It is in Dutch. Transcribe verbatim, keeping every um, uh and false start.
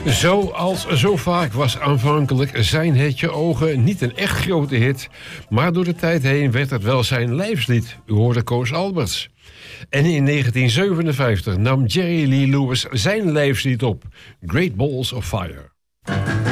Zoals zo vaak was aanvankelijk Zijn het je ogen niet een echt grote hit, maar door de tijd heen werd het wel zijn lijfslied. U hoorde Koos Alberts. En in negentien zevenenvijftig nam Jerry Lee Lewis zijn lijfslied op, Great Balls of Fire.